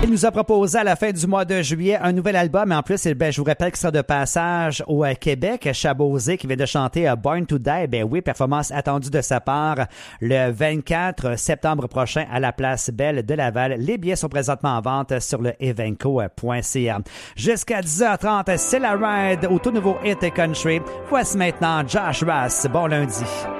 qui nous a proposé à la fin du mois de juillet un nouvel album. En plus, je vous rappelle qu'il sera de passage au Québec. Chabosé qui vient de chanter Born to Die. Ben oui, performance attendue de sa part le 24 septembre prochain à la Place Belle de Laval. Les billets sont présentement en vente sur le evenco.ca. Jusqu'à 10h30, c'est la ride au tout nouveau Hit Country. Voici maintenant Josh Ross. Bon lundi.